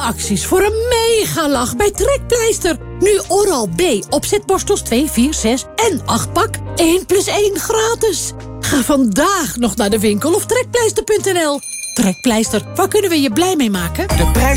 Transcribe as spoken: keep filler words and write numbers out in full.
acties voor een mega lach bij Trekpleister. Nu Oral-B opzetborstels twee, vier, zes en acht pak. één plus één gratis. Ga vandaag nog naar de winkel of trekpleister punt n l. Trekpleister, waar kunnen we je blij mee maken? De prijs